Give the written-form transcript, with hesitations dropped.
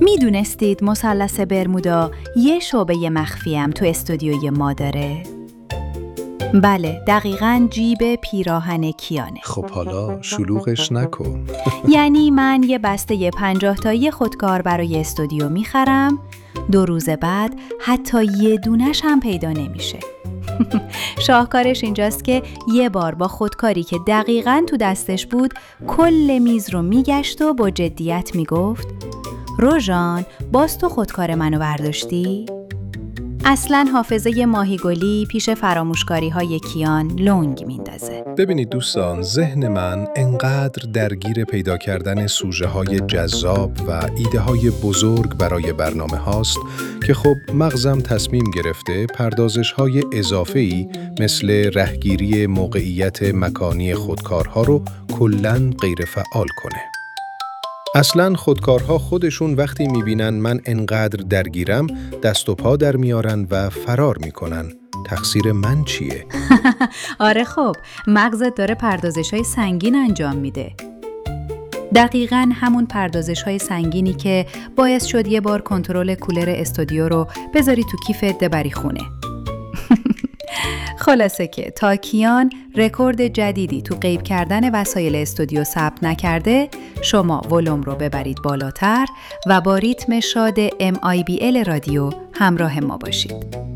میدونستید مثلث برمودا یه شعبه مخفیم تو استودیوی ما داره؟ بله، دقیقاً جیب پیراهن کیانه. خب حالا شلوغش نکن. یعنی من یه بسته 50 تایی خودکار برای استودیو میخرم، 2 روز بعد حتی یه دونش هم پیدا نمیشه. شاهکارش اینجاست که یه بار با خودکاری که دقیقاً تو دستش بود کل میز رو میگشت و با جدیت میگفت روژان، باز تو خودکار منو برداشتی؟ اصلاً حافظه ماهیگلی پیش فراموشکاری‌های کیان لنگ میندازه. ببینید دوستان، ذهن من انقدر درگیر پیدا کردن سوژه های جذاب و ایده های بزرگ برای برنامه هاست که خب مغزم تصمیم گرفته پردازش های اضافه‌ای مثل رهگیری موقعیت مکانی خودکارها رو کلاً غیر فعال کنه. اصلاً خودکارها خودشون وقتی میبینن من انقدر درگیرم دست و پا در میارن و فرار میکنن. تقصیر من چیه؟ آره خب، مغزت داره پردازش‌های سنگین انجام میده. دقیقاً همون پردازش‌های سنگینی که باعث شد یه بار کنترل کولر استودیو رو بذاری تو کیفت ببری خونه. خلاصه که تا کیان رکورد جدیدی تو غیب کردن وسایل استودیو ثبت نکرده، شما ولوم رو ببرید بالاتر و با ریتم شاد MIBL رادیو همراه ما باشید.